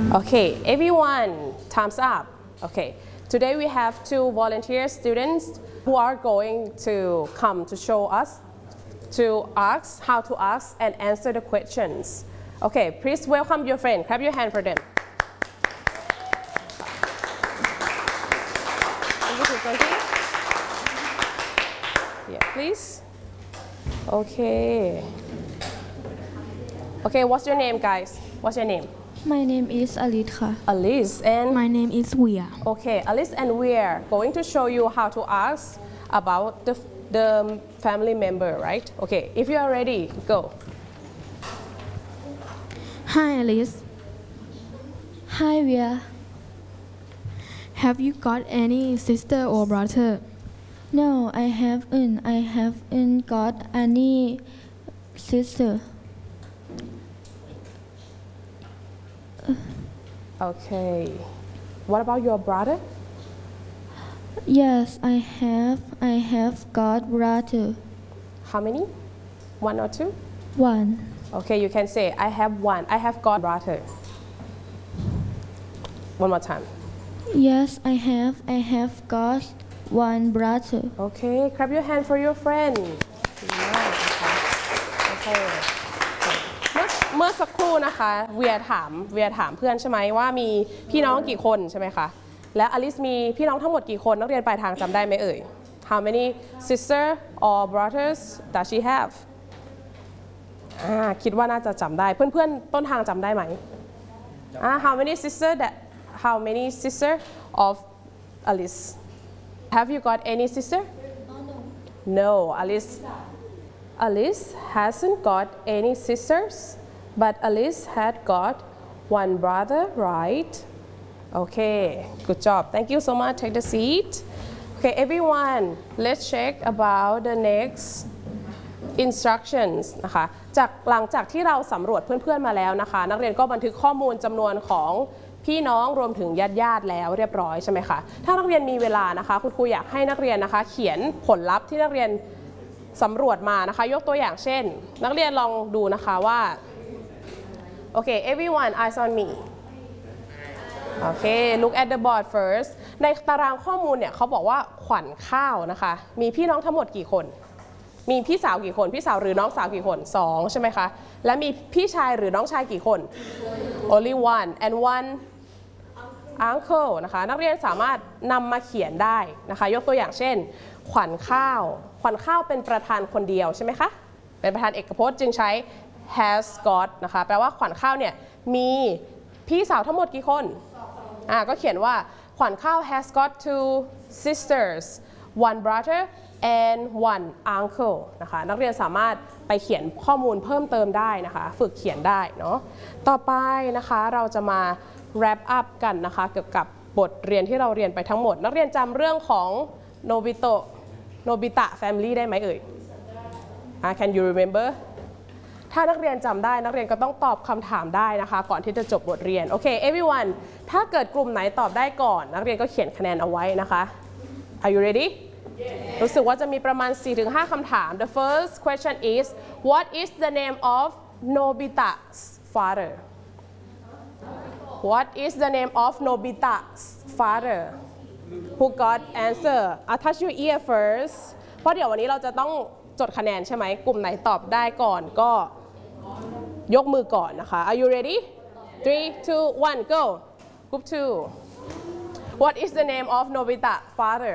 Okay, everyone, time's up. Okay, today we have two volunteer students who are going to come to show us to ask how to ask and answer the questions. Okay, please welcome your friend. Clap your hand for them. Yeah, please. Okay. Okay, what's your name, guys? What's your name? My name is Aliceค่ะ. Alice and My name is Wia. okay, Alice and we are going to show you how to ask about the family member, right? Okay, if you are ready, go. Hi Alice. Hi Wia. Have you got any sister or brother? No, I haven't. I haven't got any sister. Okay, what about your brother? Yes, I have. I have got brother. How many? One or two? One. Okay, you can say I have one. I have got brother. One more time. Yes, I have. I have got one brother. Okay, clap your hand for your friend. Okay. เมื่อสักครู่นะคะเวียถามเพื่อนใช่ไหมว่ามีพี่น้องกี่คนใช่ไหมคะและอลิสมีพี่น้องทั้งหมดกี่คนนักเรียนปลายทางจำได้ไหมเอ่ย How many sister or brothers does she have คิดว่าน่าจะจำได้เพื่อนๆต้นทางจำได้ไหมHow many sister of Alice Have you got any sister No Alice hasn't got any sisters but Alice had got one brother, right? Okay, good job. Thank you so much. Take the seat. Okay, everyone, let's check about the next instructions นะคะหลังจากที่เราสำรวจเพื่อนๆมาแล้วนะคะนักเรียนก็บันทึกข้อมูลจำนวนของพี่น้องรวมถึงญาติแล้วเรียบร้อยใช่ไหมคะถ้านักเรียนมีเวลานะคะคุณครูอยากให้นักเรียนนะคะเขียนผลลัพธ์ที่นักเรียนสำรวจมานะคะยกตัวอย่างเช่นนักเรียนลองดูนะคะว่าOkay, everyone, eyes on me. Okay, look at the board first. ในตารางข้อมูลเนี่ยเขาบอกว่าขวัญข้าวนะคะมีพี่น้องทั้งหมดกี่คนมีพี่สาวกี่คนพี่สาวหรือน้องสาวกี่คน2ใช่ไหมคะและมีพี่ชายหรือน้องชายกี่คน Only one and one uncle นะคะนักเรียนสามารถนำมาเขียนได้นะคะยกตัวอย่างเช่นขวัญข้าวเป็นประธานคนเดียวใช่ไหมคะเป็นประธานเอกพจน์จึงใช้has got นะคะแปลว่าขวัญข้าวเนี่ยมีพี่สาวทั้งหมดกี่คนก็เขียนว่าขวัญข้าว has got two sisters one brother and one uncle นะคะนักเรียนสามารถไปเขียนข้อมูลเพิ่มเติมได้นะคะฝึกเขียนได้เนาะต่อไปนะคะเราจะมา wrap up กันนะคะเกี่ยวกับบทเรียนที่เราเรียนไปทั้งหมดนักเรียนจำเรื่องของโนบิตะ family ได้ไหมเอ่ยCan you rememberถ้านักเรียนจำได้นักเรียนก็ต้องตอบคำถามได้นะคะก่อนที่จะจบบทเรียนโอเค everyone ถ้าเกิดกลุ่มไหนตอบได้ก่อนนักเรียนก็เขียนคะแนนเอาไว้นะคะ Are you ready รู้สึกว่าจะมีประมาณ 4-5 คำถาม The first question is What is the name of Nobita's father What is the name of Nobita's father Who got answer Touch your ear first เพราะเดี๋ยววันนี้เราจะต้องจดคะแนนใช่ไหมกลุ่มไหนตอบได้ก่อนก็ยกมือก่อนนะคะ Are you ready 3, 2, 1 go Group 2 What is the name of Nobita father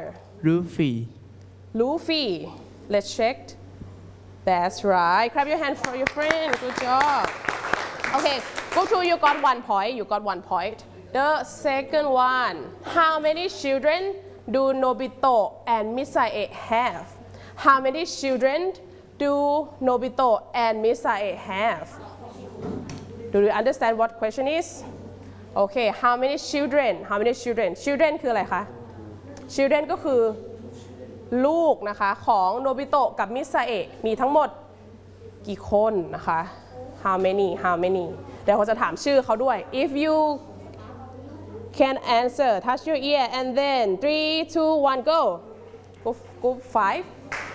Luffy Let's check That's right Clap your hand for your friend Good job Okay Group 2 you got 1 point The second one How many children do Nobito and Misae have How many children do Nobito and Misae have? Do you understand what question is? Okay, how many children? Children คืออะไรคะ Children ก็คือลูกนะคะของโนบิโตะกับมิซาเอะมีทั้งหมดกี่คนนะคะ How many เดี๋ยวเขาจะถามชื่อเขาด้วย If you can answer, touch your ear and then 3, 2, 1 go Group 5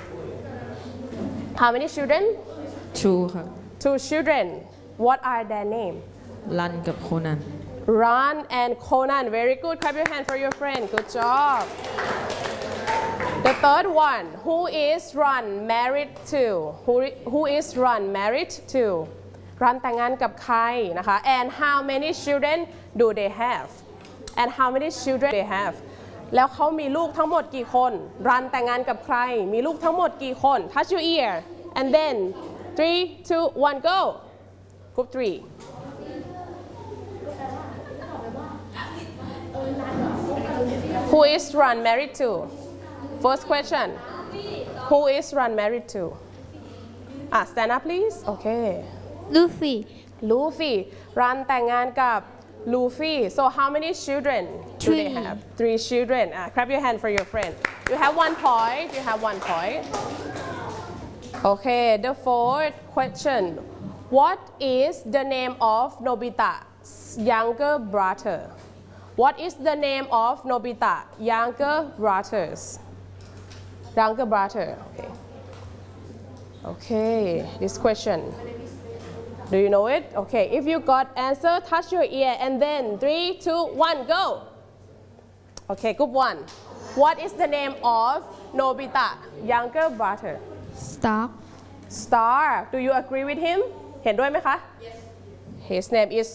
How many children? Two ค่ะ Two children. What are their name? รันกับโคนัน Ran and Conan. Very good. Clap your hand for your friend. Good job. The third one. Who is Ran married to? Who is Ran married to? Ran แต่งงานกับใครนะคะ And how many children do they have? And how many children they have? แล้วเขามีลูกทั้งหมดกี่คน Ran แต่งงานกับใคร มีลูกทั้งหมดกี่คน Touch your ear. And then 3, 2, 1, go. Group 3. Who is Ran married to? First question. Who is Ran married to? Stand up please. Okay. Luffy. Luffy. Ran แต่งงานกับ Luffy. So how many children do they 3. have? 3 children. Clap your hand for your friend. You have 1 point. You have 1 point. Okay. The fourth question. What is the name of Nobita's younger brother? What is the name of Nobita younger brothers? Younger brother. Okay. Okay. This question. Do you know it? Okay. If you got answer, touch your ear and then 3, 2, 1, go. Okay. Group 1. What is the name of Nobita younger brother? Stark. Star. Do you agree with him? เห็นด้วยไหมคะ Yes. His name is